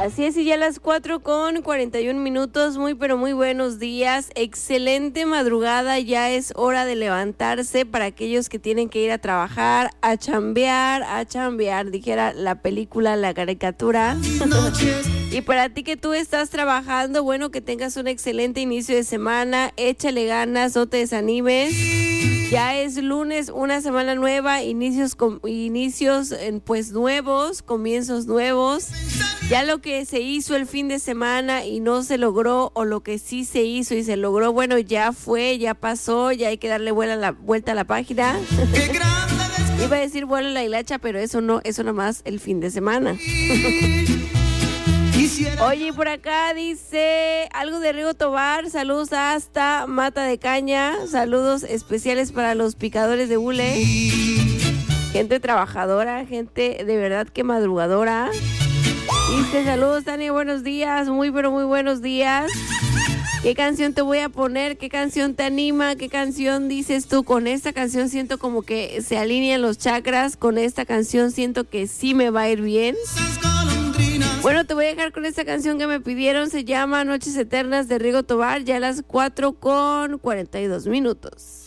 Así es, y ya a las 4:41 muy pero muy buenos días, excelente madrugada, ya es hora de levantarse para aquellos que tienen que ir a trabajar, a chambear, dijera la película, la caricatura. Y para ti que tú estás trabajando, bueno, que tengas un excelente inicio de semana, échale ganas, no te desanimes. Ya es lunes, una semana nueva, inicios pues nuevos, comienzos nuevos. Ya lo que se hizo el fin de semana y no se logró, o lo que sí se hizo y se logró, bueno, ya fue, ya pasó, ya hay que darle vuelta a la página. Iba a decir vuelo a la hilacha, pero eso no, eso nomás el fin de semana. Oye, por acá dice algo de Rigo Tobar, saludos hasta Mata de Caña, saludos especiales para los picadores de hule, gente trabajadora, gente de verdad que madrugadora. Dice saludos Tania, buenos días, muy pero muy buenos días. ¿Qué canción te voy a poner? ¿Qué canción te anima? ¿Qué canción dices tú? Con esta canción siento como que se alinean los chakras, con esta canción siento que sí me va a ir bien. Bueno, te voy a dejar con esta canción que me pidieron, se llama Noches Eternas de Rigo Tobar, ya a las 4:42.